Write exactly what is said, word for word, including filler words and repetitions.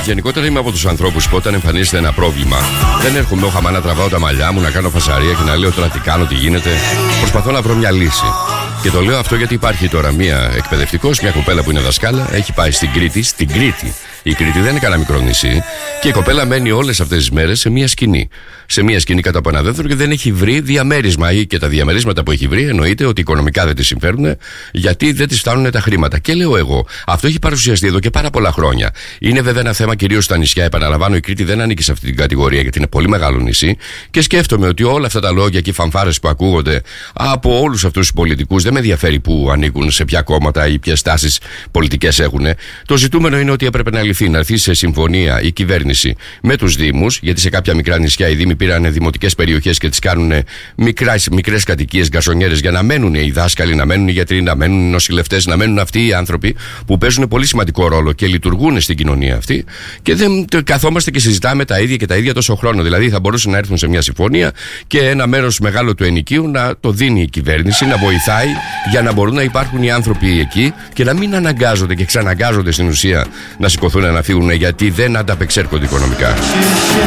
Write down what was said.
γενικότερα είμαι από τους ανθρώπους που όταν εμφανίζεται ένα πρόβλημα δεν έρχομαι ο χαμά να τραβάω τα μαλλιά μου, να κάνω φασαρία και να λέω τώρα τι κάνω, τι γίνεται. Προσπαθώ να βρω μια λύση. Και το λέω αυτό γιατί υπάρχει τώρα μια εκπαιδευτικός, μια κοπέλα που είναι δασκάλα, έχει πάει στην Κρήτη, στην Κρήτη. Η Κρήτη δεν είναι κανένα μικρό νησί και η κοπέλα μένει όλες αυτές τις μέρες σε μια σκηνή. Σε μια σκηνή κάτω από ένα δέντρο και δεν έχει βρει διαμέρισμα, ή και τα διαμερίσματα που έχει βρει εννοείται ότι οικονομικά δεν τη συμφέρουν, γιατί δεν τη φτάνουν τα χρήματα. Και λέω εγώ, αυτό έχει παρουσιαστεί εδώ και πάρα πολλά χρόνια. Είναι βέβαια ένα θέμα κυρίως στα νησιά. Επαναλαμβάνω, η Κρήτη δεν ανήκει σε αυτή την κατηγορία γιατί είναι πολύ μεγάλο νησί. Και σκέφτομαι ότι όλα αυτά τα λόγια και οι φανφάρες που ακούγονται από όλους αυτούς τους πολιτικούς, δεν με ενδιαφέρει που ανήκουν, σε ποια κόμματα ή ποιες τάσεις πολιτικές έχουν. Το ζητούμενο είναι ότι έπρεπε να λυθεί, να έρθει σε συμφωνία η κυβέρνηση με τους Δήμους, γιατί σε κάποια μικρά νησιά οι Δήμοι πήραν δημοτικές περιοχές και τις κάνουν μικρές κατοικίες, γκαρσονιέρες, για να μένουν οι δάσκαλοι, να μένουν οι γιατροί, να μένουν οι νοσηλευτές, να μένουν αυτοί οι άνθρωποι που παίζουν πολύ σημαντικό ρόλο και λειτουργούν στην κοινωνία αυτή. Και δεν καθόμαστε και συζητάμε τα ίδια και τα ίδια τόσο χρόνο. Δηλαδή θα μπορούσαν να έρθουν σε μια συμφωνία και ένα μέρος μεγάλο του ενοικίου να το δίνει η κυβέρνηση, να βοηθάει για να μπορούν να υπάρχουν οι άνθρωποι εκεί και να μην αναγκάζονται και ξαναγκάζονται στην ουσία να σηκωθούν να φύγουν γιατί δεν ανταπεξέρχονται οικονομικά.